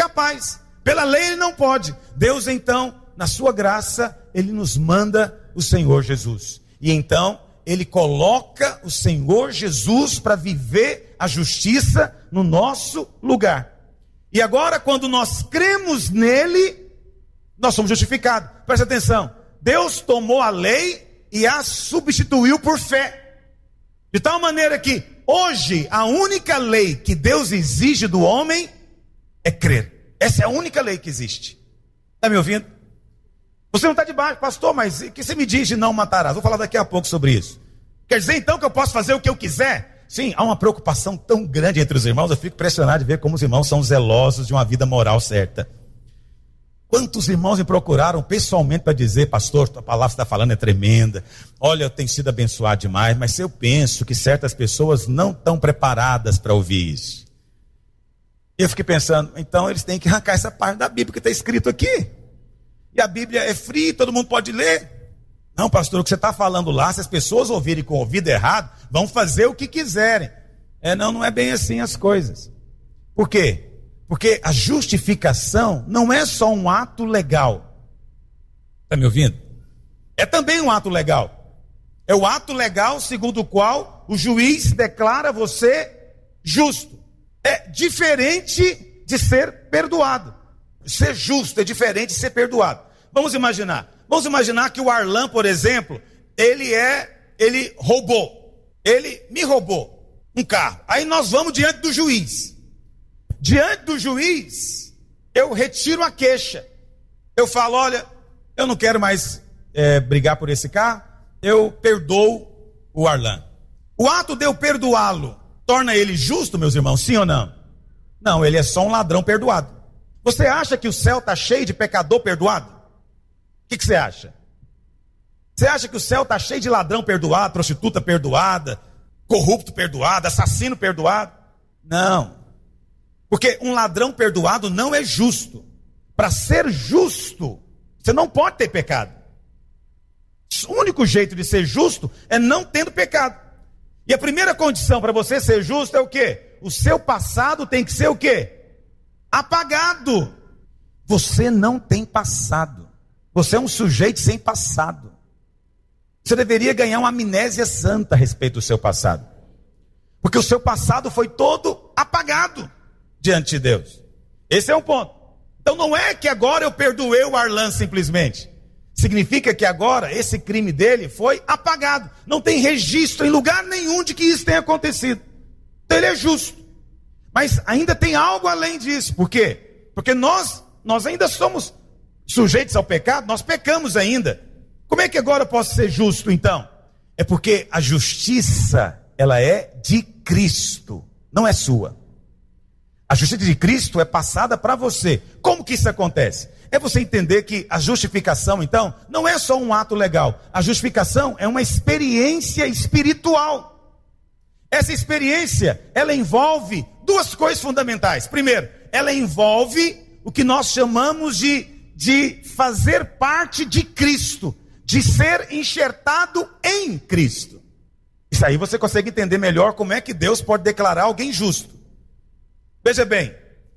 incapaz. Pela lei ele não pode. Deus então, na sua graça, ele nos manda o Senhor Jesus. E então, ele coloca o Senhor Jesus para viver a justiça no nosso lugar. E agora, quando nós cremos nele, nós somos justificados. Presta atenção. Deus tomou a lei e a substituiu por fé. De tal maneira que, hoje, a única lei que Deus exige do homem é crer. Essa é a única lei que existe. Está me ouvindo? Você não está debaixo, pastor, mas o que você me diz de não matarás? Vou falar daqui a pouco sobre isso. Quer dizer então que eu posso fazer o que eu quiser? Sim, há uma preocupação tão grande entre os irmãos, eu fico impressionado de ver como os irmãos são zelosos de uma vida moral certa. Quantos irmãos me procuraram pessoalmente para dizer, pastor, a palavra que você está falando é tremenda, olha, eu tenho sido abençoado demais, mas eu penso que certas pessoas não estão preparadas para ouvir isso. E eu fiquei pensando, então eles têm que arrancar essa parte da Bíblia que está escrito aqui. E a Bíblia é free, todo mundo pode ler. Não, pastor, o que você está falando lá, se as pessoas ouvirem com o ouvido errado, vão fazer o que quiserem. Não é bem assim as coisas. Por quê? Porque a justificação não é só um ato legal. Está me ouvindo? É também um ato legal. É o ato legal segundo o qual o juiz declara você justo. É diferente de ser perdoado. Ser justo é diferente de ser perdoado. Vamos imaginar que o Arlan, por exemplo, ele me roubou um carro. Aí nós vamos diante do juiz. Diante do juiz, eu retiro a queixa. Eu falo, olha, eu não quero mais brigar por esse carro, eu perdoo o Arlan. O ato de eu perdoá-lo torna ele justo, meus irmãos, sim ou não? Não, ele é só um ladrão perdoado. Você acha que o céu está cheio de pecador perdoado? O que você acha? Você acha que o céu está cheio de ladrão perdoado, prostituta perdoada, corrupto perdoado, assassino perdoado? Não. Porque um ladrão perdoado não é justo. Para ser justo, você não pode ter pecado. O único jeito de ser justo é não tendo pecado. E a primeira condição para você ser justo é o quê? O seu passado tem que ser o quê? Apagado. Você não tem passado. Você é um sujeito sem passado. Você deveria ganhar uma amnésia santa a respeito do seu passado. Porque o seu passado foi todo apagado diante de Deus. Esse é um ponto. Então não é que agora eu perdoei o Arlan simplesmente. Significa que agora esse crime dele foi apagado. Não tem registro em lugar nenhum de que isso tenha acontecido. Então ele é justo. Mas ainda tem algo além disso. Por quê? Porque nós ainda somos sujeitos ao pecado, nós pecamos ainda. Como é que agora eu posso ser justo então? É porque a justiça, ela é de Cristo, não é sua. A justiça de Cristo é passada para você. Como que isso acontece? É você entender que a justificação, então, não é só um ato legal. A justificação é uma experiência espiritual. Essa experiência, ela envolve duas coisas fundamentais. Primeiro, ela envolve o que nós chamamos de fazer parte de Cristo, de ser enxertado em Cristo. Isso aí você consegue entender melhor como é que Deus pode declarar alguém justo. Veja bem,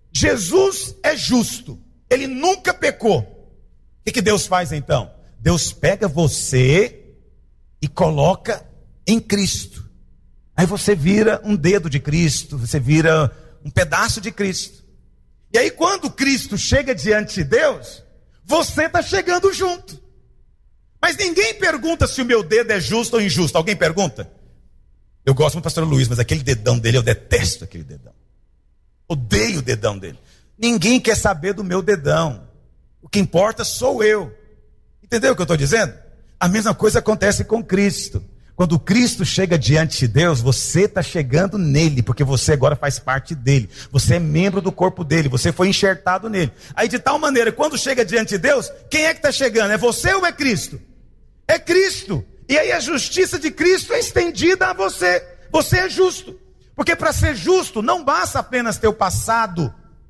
Jesus é justo, ele nunca pecou. O que Deus faz então? Deus pega você e coloca em Cristo. Aí você vira um dedo de Cristo, você vira um pedaço de Cristo. E aí quando Cristo chega diante de Deus, você está chegando junto. Mas ninguém pergunta se o meu dedo é justo ou injusto. Alguém pergunta? Eu gosto muito do pastor Luiz, mas aquele dedão dele, eu detesto aquele dedão. Odeio o dedão dele. Ninguém quer saber do meu dedão. O que importa sou eu. Entendeu o que eu estou dizendo? A mesma coisa acontece com Cristo. Quando Cristo chega diante de Deus, você está chegando nele, porque você agora faz parte dele. Você é membro do corpo dele, você foi enxertado nele. Aí de tal maneira, quando chega diante de Deus, quem é que está chegando? É você ou é Cristo? É Cristo. E aí a justiça de Cristo é estendida a você. Você é justo. Porque para ser justo, não basta apenas ter o passado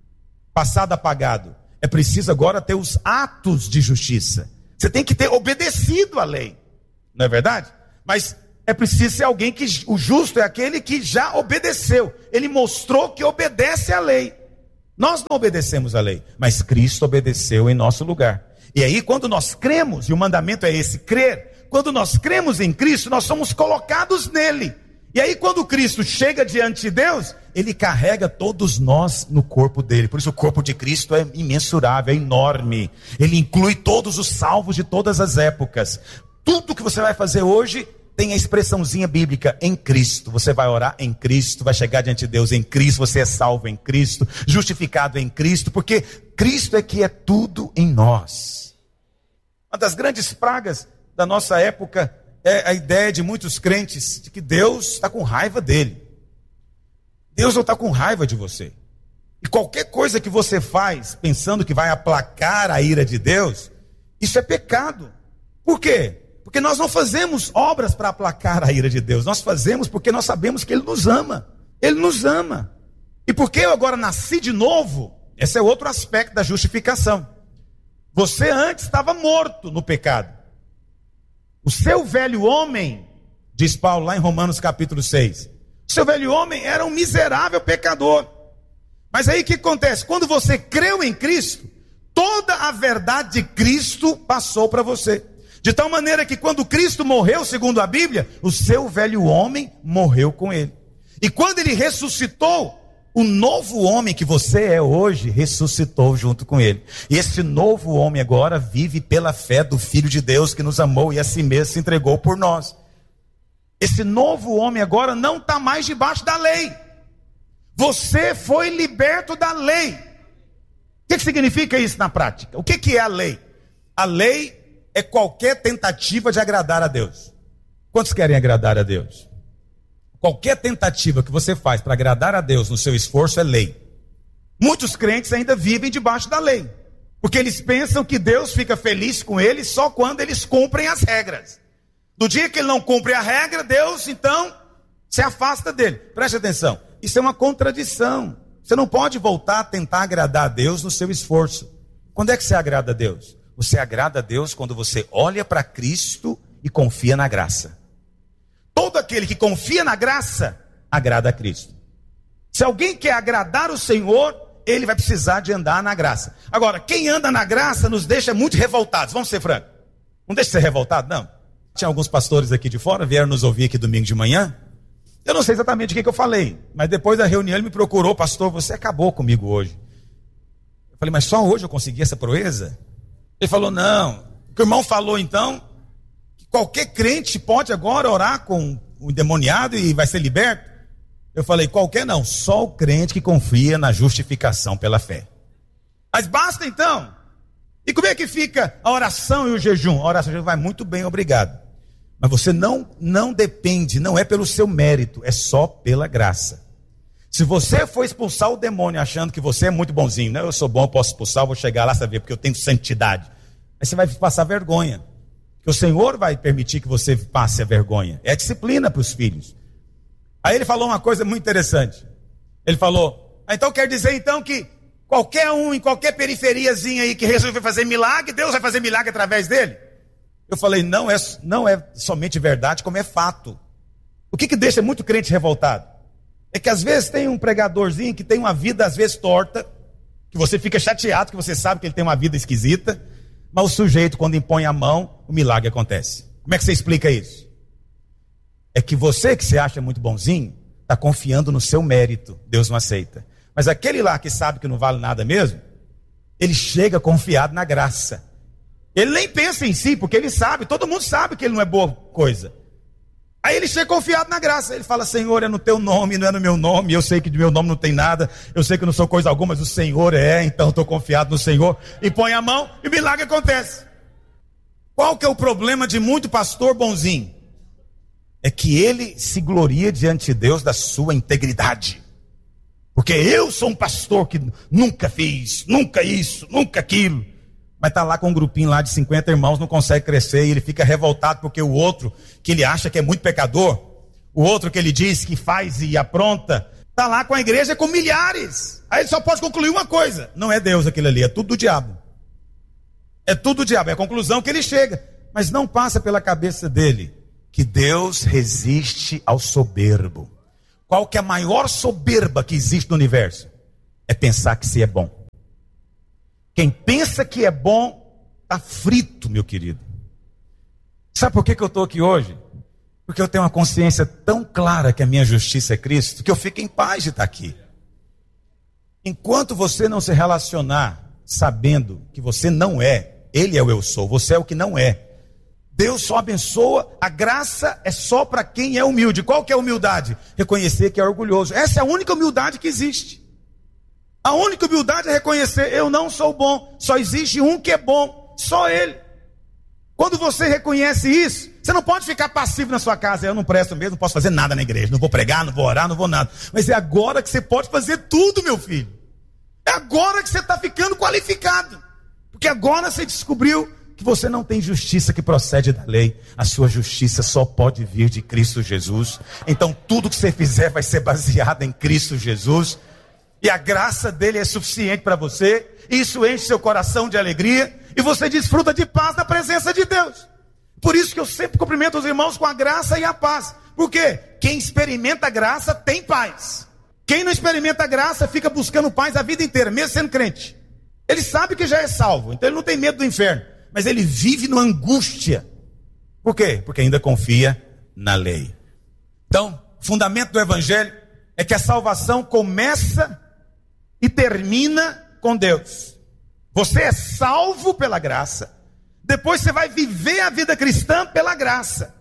apagado. É preciso agora ter os atos de justiça. Você tem que ter obedecido à lei. Não é verdade? Mas é preciso ser alguém que, o justo é aquele que já obedeceu. Ele mostrou que obedece à lei. Nós não obedecemos a lei, mas Cristo obedeceu em nosso lugar. E aí, quando nós cremos, e o mandamento é esse, crer, quando nós cremos em Cristo, nós somos colocados nele. E aí, quando Cristo chega diante de Deus, ele carrega todos nós no corpo dele. Por isso o corpo de Cristo é imensurável, é enorme. Ele inclui todos os salvos de todas as épocas. Tudo que você vai fazer hoje tem a expressãozinha bíblica, em Cristo. Você vai orar em Cristo, vai chegar diante de Deus em Cristo, você é salvo em Cristo, justificado em Cristo, porque Cristo é que é tudo em nós. Uma das grandes pragas da nossa época é a ideia de muitos crentes de que Deus está com raiva dele. Deus não está com raiva de você. E qualquer coisa que você faz pensando que vai aplacar a ira de Deus, isso é pecado. Por quê? Porque nós não fazemos obras para aplacar a ira de Deus. Nós fazemos porque nós sabemos que Ele nos ama. Ele nos ama. E porque eu agora nasci de novo, esse é outro aspecto da justificação. Você antes estava morto no pecado. O seu velho homem, diz Paulo lá em Romanos capítulo 6, o seu velho homem era um miserável pecador. Mas aí o que acontece? Quando você creu em Cristo, toda a verdade de Cristo passou para você. De tal maneira que quando Cristo morreu, segundo a Bíblia, o seu velho homem morreu com ele. E quando ele ressuscitou, o novo homem que você é hoje, ressuscitou junto com ele. E esse novo homem agora vive pela fé do Filho de Deus que nos amou e a si mesmo se entregou por nós. Esse novo homem agora não está mais debaixo da lei. Você foi liberto da lei. O que significa isso na prática? O que é a lei? A lei é qualquer tentativa de agradar a Deus. Quantos querem agradar a Deus? Qualquer tentativa que você faz para agradar a Deus no seu esforço é lei. Muitos crentes ainda vivem debaixo da lei, porque eles pensam que Deus fica feliz com eles só quando eles cumprem as regras. Do dia que ele não cumpre a regra, Deus então se afasta dele. Preste atenção, isso é uma contradição. Você não pode voltar a tentar agradar a Deus no seu esforço. Quando é que você agrada a Deus? Você agrada a Deus quando você olha para Cristo e confia na graça. Todo aquele que confia na graça, agrada a Cristo. Se alguém quer agradar o Senhor, ele vai precisar de andar na graça. Agora, quem anda na graça nos deixa muito revoltados. Vamos ser francos. Não deixa de ser revoltado, não. Tinha alguns pastores aqui de fora, vieram nos ouvir aqui domingo de manhã. Eu não sei exatamente o que eu falei, mas depois da reunião ele me procurou, pastor, você acabou comigo hoje. Eu falei, mas só hoje eu consegui essa proeza? Ele falou, não, o que o irmão falou então, que qualquer crente pode agora orar com o endemoniado e vai ser liberto. Eu falei, qualquer não, só o crente que confia na justificação pela fé. Mas basta então. E como é que fica a oração e o jejum? A oração e o jejum vai muito bem, obrigado. Mas você não depende, não é pelo seu mérito, é só pela graça. Se você for expulsar o demônio achando que você é muito bonzinho, né? Eu sou bom, eu posso expulsar, eu vou chegar lá saber, porque eu tenho santidade. Aí você vai passar vergonha. Porque o Senhor vai permitir que você passe a vergonha. É disciplina para os filhos. Aí ele falou uma coisa muito interessante. Ele falou, então quer dizer então que qualquer um, em qualquer periferiazinha aí que resolver fazer milagre, Deus vai fazer milagre através dele? Eu falei, não é somente verdade, como é fato. O que deixa muito crente revoltado? É que às vezes tem um pregadorzinho que tem uma vida às vezes torta, que você fica chateado, que você sabe que ele tem uma vida esquisita, mas o sujeito quando impõe a mão, o milagre acontece. Como é que você explica isso? É que você que se acha muito bonzinho, está confiando no seu mérito, Deus não aceita. Mas aquele lá que sabe que não vale nada mesmo, ele chega confiado na graça. Ele nem pensa em si, porque ele sabe, todo mundo sabe que ele não é boa coisa. Aí ele chega confiado na graça, ele fala, Senhor, é no teu nome, não é no meu nome, eu sei que do meu nome não tem nada, eu sei que eu não sou coisa alguma, mas o Senhor é, então estou confiado no Senhor, e põe a mão, e o milagre acontece. Qual que é o problema de muito pastor bonzinho? É que ele se gloria diante de Deus da sua integridade. Porque eu sou um pastor que nunca fiz, nunca isso, nunca aquilo. Mas está lá com um grupinho lá de 50 irmãos, não consegue crescer, e ele fica revoltado porque o outro, que ele acha que é muito pecador, o outro que ele diz que faz e apronta, está lá com a igreja com milhares. Aí ele só pode concluir uma coisa, não é Deus aquilo ali, é tudo do diabo. É tudo do diabo, é a conclusão que ele chega. Mas não passa pela cabeça dele que Deus resiste ao soberbo. Qual que é a maior soberba que existe no universo? é pensar que se é bom. Quem pensa que é bom, está frito, meu querido. Sabe por que eu estou aqui hoje? Porque eu tenho uma consciência tão clara que a minha justiça é Cristo, que eu fico em paz de estar aqui. Enquanto você não se relacionar sabendo que você não é, Ele é o eu sou, você é o que não é. Deus só abençoa, a graça é só para quem é humilde. Qual que é a humildade? Reconhecer que é orgulhoso. Essa é a única humildade que existe. A única humildade é reconhecer, eu não sou bom, só existe um que é bom, só Ele. Quando você reconhece isso, você não pode ficar passivo na sua casa. Eu não presto mesmo, não posso fazer nada na igreja, não vou pregar, não vou orar, não vou nada. Mas é agora que você pode fazer tudo, meu filho. É agora que você está ficando qualificado. Porque agora você descobriu que você não tem justiça que procede da lei. A sua justiça só pode vir de Cristo Jesus. Então tudo que você fizer vai ser baseado em Cristo Jesus. E a graça dele é suficiente para você. Isso enche seu coração de alegria. E você desfruta de paz na presença de Deus. Por isso que eu sempre cumprimento os irmãos com a graça e a paz. Por quê? Quem experimenta a graça tem paz. Quem não experimenta a graça fica buscando paz a vida inteira, mesmo sendo crente. Ele sabe que já é salvo, então ele não tem medo do inferno. Mas ele vive numa angústia. Por quê? Porque ainda confia na lei. Então, o fundamento do evangelho é que a salvação começa e termina com Deus. Você é salvo pela graça. Depois você vai viver a vida cristã pela graça.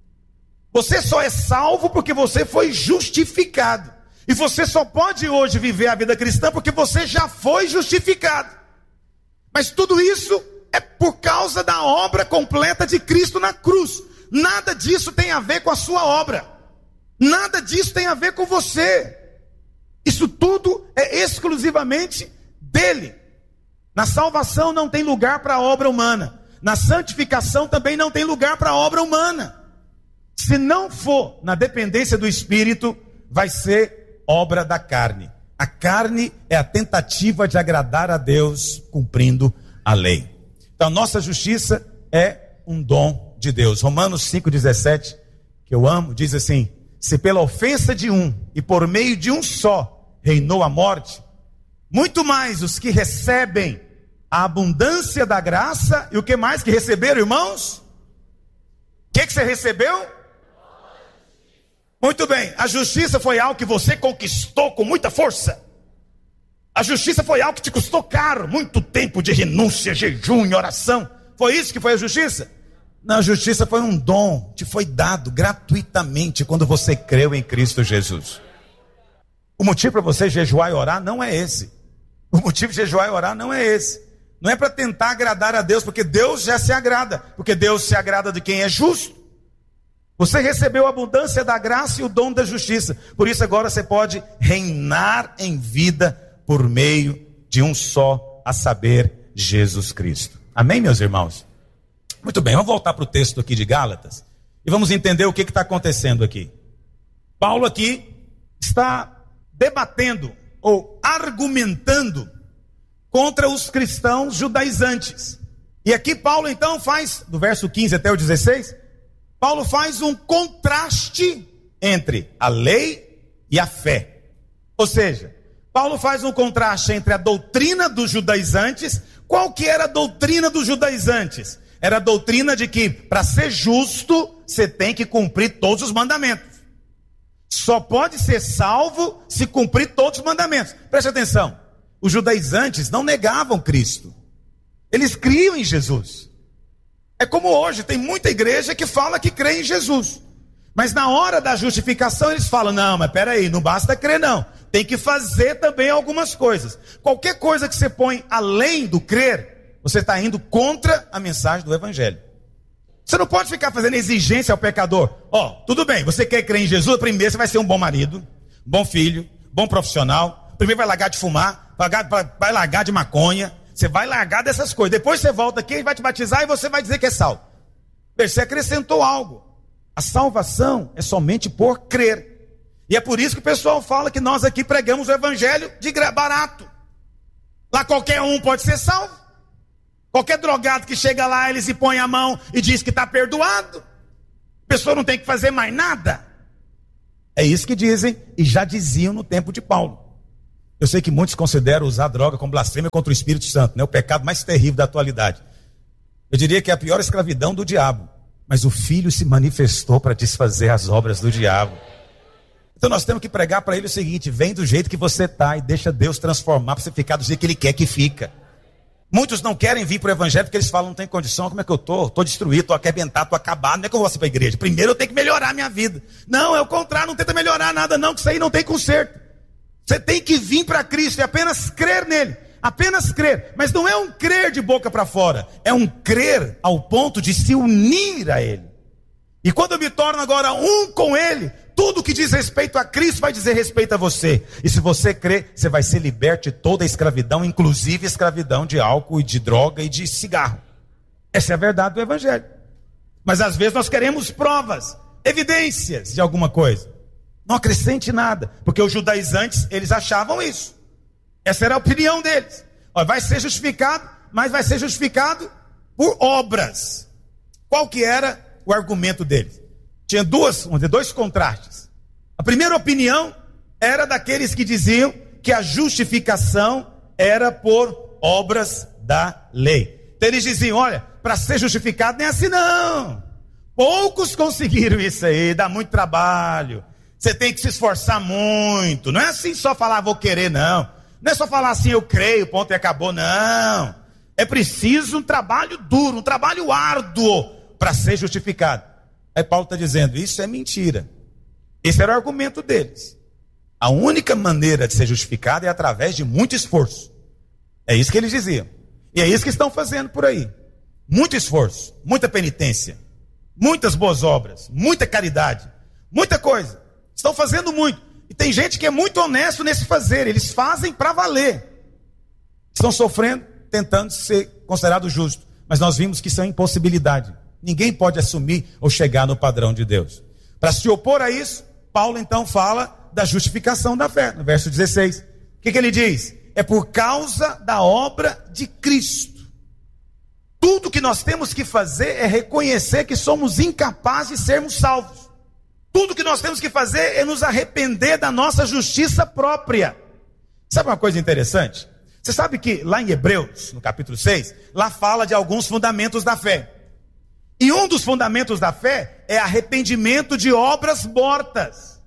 Você só é salvo porque você foi justificado. E você só pode hoje viver a vida cristã porque você já foi justificado. Mas tudo isso é por causa da obra completa de Cristo na cruz. Nada disso tem a ver com a sua obra. Nada disso tem a ver com você. Isso tudo é exclusivamente dele. Na salvação não tem lugar para a obra humana. Na santificação também não tem lugar para a obra humana. Se não for na dependência do Espírito, vai ser obra da carne. A carne é a tentativa de agradar a Deus cumprindo a lei. Então, nossa justiça é um dom de Deus. Romanos 5,17, que eu amo, diz assim: se pela ofensa de um e por meio de um só reinou a morte, muito mais os que recebem a abundância da graça, e o que mais que receberam, irmãos? O que você recebeu? Muito bem, a justiça foi algo que você conquistou com muita força. A justiça foi algo que te custou caro, muito tempo de renúncia, jejum e oração. Foi isso que foi a justiça? Não, a justiça foi um dom, te foi dado gratuitamente quando você creu em Cristo Jesus. O motivo para você jejuar e orar não é esse. O motivo de jejuar e orar não é esse. Não é para tentar agradar a Deus, porque Deus já se agrada. Porque Deus se agrada de quem é justo. Você recebeu a abundância da graça e o dom da justiça. Por isso agora você pode reinar em vida por meio de um só, a saber, Jesus Cristo. Amém, meus irmãos? Muito bem, vamos voltar para o texto aqui de Gálatas. E vamos entender o que está acontecendo aqui. Paulo aqui está debatendo ou argumentando contra os cristãos judaizantes. E aqui Paulo então faz, do verso 15 até o 16, Paulo faz um contraste entre a lei e a fé. Ou seja, Paulo faz um contraste entre a doutrina dos judaizantes. Qual que era a doutrina dos judaizantes? Era a doutrina de que para ser justo, você tem que cumprir todos os mandamentos. Só pode ser salvo se cumprir todos os mandamentos. Preste atenção. Os judaizantes não negavam Cristo. Eles criam em Jesus. É como hoje, tem muita igreja que fala que crê em Jesus. Mas na hora da justificação eles falam, não, mas peraí, não basta crer não. Tem que fazer também algumas coisas. Qualquer coisa que você põe além do crer, você está indo contra a mensagem do evangelho. Você não pode ficar fazendo exigência ao pecador. Tudo bem, você quer crer em Jesus, primeiro você vai ser um bom marido, bom filho, bom profissional. Primeiro vai largar de fumar, vai largar de maconha. Você vai largar dessas coisas. Depois você volta aqui, ele vai te batizar e você vai dizer que é salvo. Você acrescentou algo. A salvação é somente por crer. E é por isso que o pessoal fala que nós aqui pregamos o evangelho de barato. Lá qualquer um pode ser salvo. Qualquer drogado que chega lá, ele se põe a mão e diz que está perdoado. A pessoa não tem que fazer mais nada. É isso que dizem e já diziam no tempo de Paulo. Eu sei que muitos consideram usar droga como blasfêmia contra o Espírito Santo, né? O pecado mais terrível da atualidade. Eu diria que é a pior escravidão do diabo. Mas o Filho se manifestou para desfazer as obras do diabo. Então nós temos que pregar para ele o seguinte: vem do jeito que você está e deixa Deus transformar para você ficar do jeito que ele quer que fica. Muitos não querem vir para o evangelho porque eles falam: não tem condição, como é que eu estou? Estou destruído, estou arrebentado, estou acabado, não é que eu vou para a igreja. Primeiro eu tenho que melhorar a minha vida. Não, é o contrário, não tenta melhorar nada não, que isso aí não tem conserto. Você tem que vir para Cristo e apenas crer nele. Apenas crer, mas não é um crer de boca para fora, é um crer ao ponto de se unir a ele. E quando eu me torno agora um com ele, tudo que diz respeito a Cristo vai dizer respeito a você. E se você crer, você vai ser liberto de toda a escravidão, inclusive escravidão de álcool e de droga e de cigarro. Essa é a verdade do evangelho. Mas às vezes nós queremos provas, evidências de alguma coisa. Não acrescente nada, porque os judaizantes, eles achavam isso. Essa era a opinião deles. Vai ser justificado, mas vai ser justificado por obras. Qual que era o argumento deles? Tinha dois contrastes. A primeira opinião era daqueles que diziam que a justificação era por obras da lei. Então eles diziam: olha, para ser justificado nem assim não. Poucos conseguiram isso aí, dá muito trabalho. Você tem que se esforçar muito. Não é assim só falar vou querer, não. Não é só falar assim, eu creio, ponto e acabou, não. É preciso um trabalho duro, um trabalho árduo para ser justificado. Aí Paulo está dizendo, isso é mentira. Esse era o argumento deles. A única maneira de ser justificado é através de muito esforço. É isso que eles diziam. E é isso que estão fazendo por aí. Muito esforço, muita penitência, muitas boas obras, muita caridade, muita coisa. Estão fazendo muito. E tem gente que é muito honesto nesse fazer. Eles fazem para valer. Estão sofrendo, tentando ser considerados justos. Mas nós vimos que isso é impossibilidade. Ninguém pode assumir ou chegar no padrão de Deus. Para se opor a isso, Paulo então fala da justificação da fé. No verso 16. O que ele diz? É por causa da obra de Cristo. Tudo que nós temos que fazer é reconhecer que somos incapazes de sermos salvos. Tudo que nós temos que fazer é nos arrepender da nossa justiça própria. Sabe uma coisa interessante? Você sabe que lá em Hebreus, no capítulo 6, lá fala de alguns fundamentos da fé. E um dos fundamentos da fé é arrependimento de obras mortas.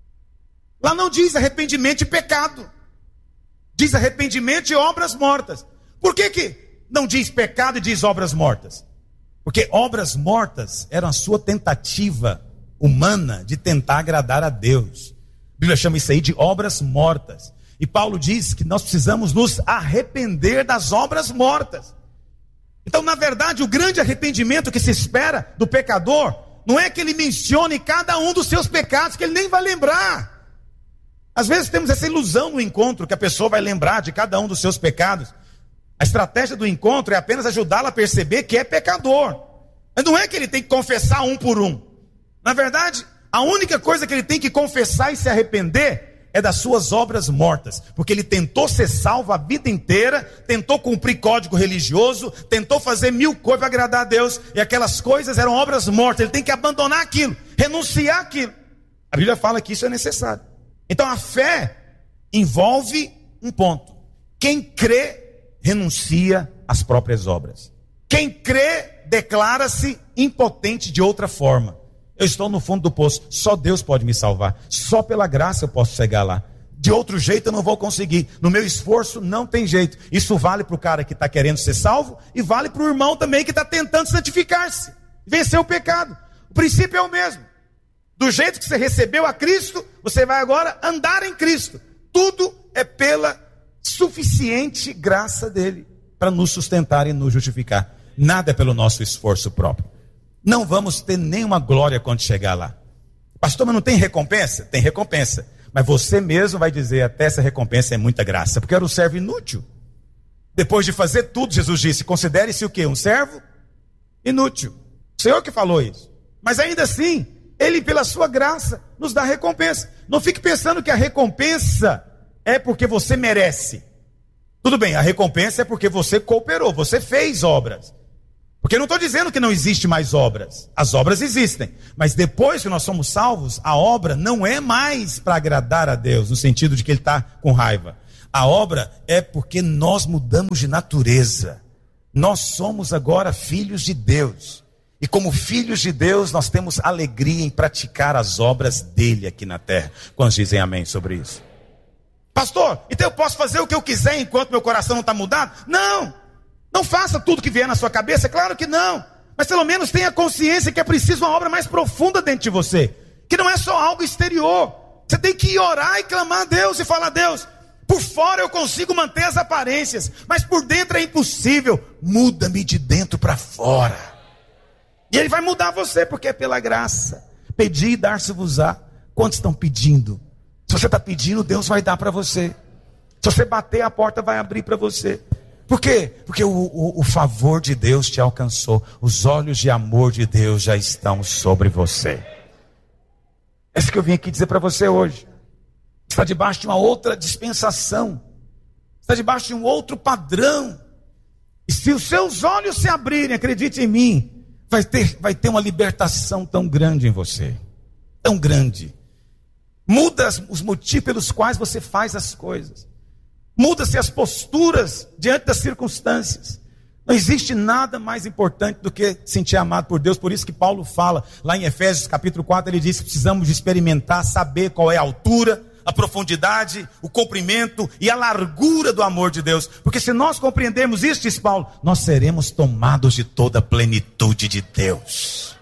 Lá não diz arrependimento de pecado. Diz arrependimento de obras mortas. Por que não diz pecado e diz obras mortas? Porque obras mortas eram a sua tentativa humana de tentar agradar a Deus. A Bíblia chama isso aí de obras mortas. E Paulo diz que nós precisamos nos arrepender das obras mortas. Então, na verdade, o grande arrependimento que se espera do pecador não é que ele mencione cada um dos seus pecados, que ele nem vai lembrar. Às vezes temos essa ilusão no encontro, que a pessoa vai lembrar de cada um dos seus pecados. A estratégia do encontro é apenas ajudá-la a perceber que é pecador. Mas não é que ele tem que confessar um por um. Na verdade, a única coisa que ele tem que confessar e se arrepender é das suas obras mortas. Porque ele tentou ser salvo a vida inteira, tentou cumprir código religioso, tentou fazer 1000 coisas para agradar a Deus, e aquelas coisas eram obras mortas. Ele tem que abandonar aquilo, renunciar aquilo. A Bíblia fala que isso é necessário. Então a fé envolve um ponto. Quem crê, renuncia às próprias obras. Quem crê, declara-se impotente de outra forma. Eu estou no fundo do poço, só Deus pode me salvar. Só pela graça eu posso chegar lá. De outro jeito eu não vou conseguir. No meu esforço não tem jeito. Isso vale para o cara que está querendo ser salvo e vale para o irmão também que está tentando santificar-se, vencer o pecado. O princípio é o mesmo. Do jeito que você recebeu a Cristo, você vai agora andar em Cristo. Tudo é pela suficiente graça dele para nos sustentar e nos justificar. Nada é pelo nosso esforço próprio. Não vamos ter nenhuma glória quando chegar lá. Pastor, mas não tem recompensa? Tem recompensa. Mas você mesmo vai dizer, até essa recompensa é muita graça, porque era um servo inútil. Depois de fazer tudo, Jesus disse, considere-se o quê? Um servo inútil. O Senhor que falou isso. Mas ainda assim, Ele pela sua graça nos dá recompensa. Não fique pensando que a recompensa é porque você merece. Tudo bem, a recompensa é porque você cooperou, você fez obras. Porque eu não estou dizendo que não existe mais obras. As obras existem. Mas depois que nós somos salvos, a obra não é mais para agradar a Deus, no sentido de que Ele está com raiva. A obra é porque nós mudamos de natureza. Nós somos agora filhos de Deus. E como filhos de Deus, nós temos alegria em praticar as obras dele aqui na terra. Quantos dizem amém sobre isso? Pastor, então eu posso fazer o que eu quiser enquanto meu coração não está mudado? Não, não faça tudo que vier na sua cabeça, claro que não. Mas pelo menos tenha consciência que é preciso uma obra mais profunda dentro de você. Que não é só algo exterior. Você tem que ir orar e clamar a Deus e falar: Deus, por fora eu consigo manter as aparências, mas por dentro é impossível. Muda-me de dentro para fora. E ele vai mudar você, porque é pela graça. Pedi e dar-se-vos-á. Quantos estão pedindo? Se você está pedindo, Deus vai dar para você. Se você bater, a porta vai abrir para você. Por quê? Porque o favor de Deus te alcançou. Os olhos de amor de Deus já estão sobre você. É isso que eu vim aqui dizer para você hoje. Está debaixo de uma outra dispensação. Está debaixo de um outro padrão. E se os seus olhos se abrirem, acredite em mim, vai ter uma libertação tão grande em você. Tão grande. Muda os motivos pelos quais você faz as coisas. Muda-se as posturas diante das circunstâncias. Não existe nada mais importante do que sentir amado por Deus. Por isso que Paulo fala, lá em Efésios capítulo 4, ele diz que precisamos de experimentar, saber qual é a altura, a profundidade, o comprimento e a largura do amor de Deus. Porque se nós compreendermos isso, diz Paulo, nós seremos tomados de toda a plenitude de Deus.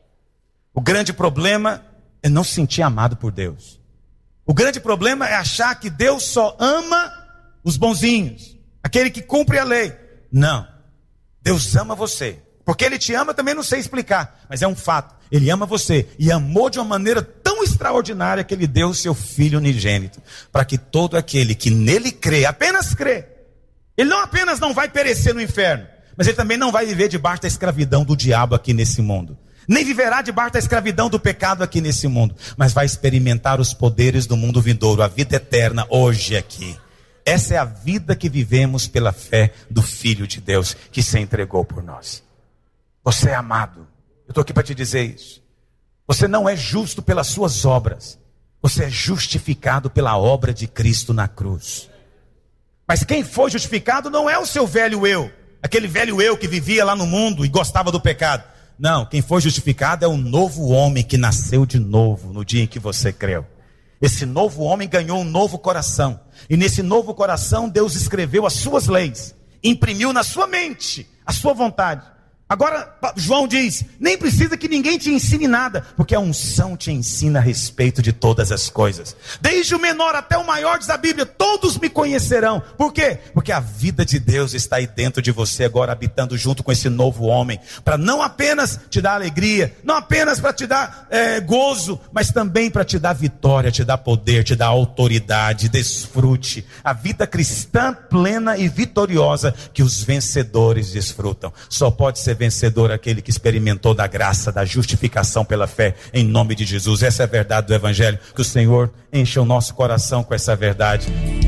O grande problema é não se sentir amado por Deus. O grande problema é achar que Deus só ama os bonzinhos, aquele que cumpre a lei. Não, Deus ama você. Porque Ele te ama, também não sei explicar, mas é um fato. Ele ama você e amou de uma maneira tão extraordinária que Ele deu o seu Filho unigênito, para que todo aquele que nele crê, apenas crê, ele não apenas não vai perecer no inferno, mas ele também não vai viver debaixo da escravidão do diabo aqui nesse mundo. Nem viverá debaixo da escravidão do pecado aqui nesse mundo, mas vai experimentar os poderes do mundo vindouro, a vida eterna hoje aqui. Essa é a vida que vivemos pela fé do Filho de Deus, que se entregou por nós. Você é amado. Eu estou aqui para te dizer isso. Você não é justo pelas suas obras. Você é justificado pela obra de Cristo na cruz. Mas quem foi justificado não é o seu velho eu. Aquele velho eu que vivia lá no mundo e gostava do pecado. Não, quem foi justificado é o novo homem que nasceu de novo no dia em que você creu. Esse novo homem ganhou um novo coração. E nesse novo coração Deus escreveu as suas leis. Imprimiu na sua mente a sua vontade. Agora João diz, nem precisa que ninguém te ensine nada, porque a unção te ensina a respeito de todas as coisas. Desde o menor até o maior, diz a Bíblia, todos me conhecerão. Por quê? Porque a vida de Deus está aí dentro de você agora, habitando junto com esse novo homem, para não apenas te dar alegria, não apenas para te dar gozo, mas também para te dar vitória, te dar poder, te dar autoridade, desfrute. A vida cristã plena e vitoriosa que os vencedores desfrutam. Só pode ser vencedor aquele que experimentou da graça, da justificação pela fé, em nome de Jesus. Essa é a verdade do Evangelho. Que o Senhor encha o nosso coração com essa verdade.